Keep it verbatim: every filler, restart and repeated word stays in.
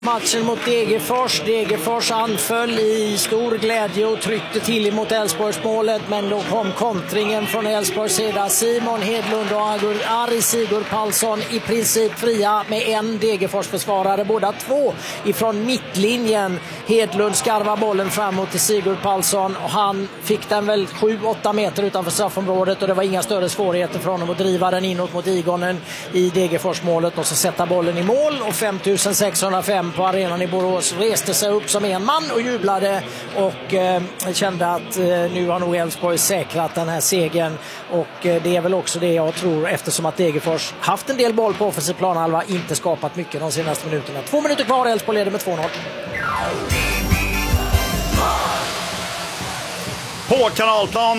Matchen mot Degerfors. Degerfors anföll i stor glädje och tryckte till emot Elfsborgsmålet, men då kom kontringen från Elfsborgs sida. Simon Hedlund och Ari Sigurd Palsson i princip fria med en Degerfors-försvarare, båda två ifrån mittlinjen. Hedlund skarvar bollen framåt till Sigurd Palsson och han fick den väl sju åtta meter utanför straffområdet och det var inga större svårigheter för honom att driva den inåt mot Igonen i Degerfors-målet och så sätta bollen i mål. Och fem tusen sexhundrafem på arenan i Borås reste sig upp som en man och jublade och eh, kände att eh, nu har nog Elfsborg säkrat den här segern, och eh, det är väl också det jag tror, eftersom att Degerfors haft en del boll på offensiv planhalva, inte skapat mycket de senaste minuterna. Två minuter kvar, Elfsborg leder med två noll. På Kanalplan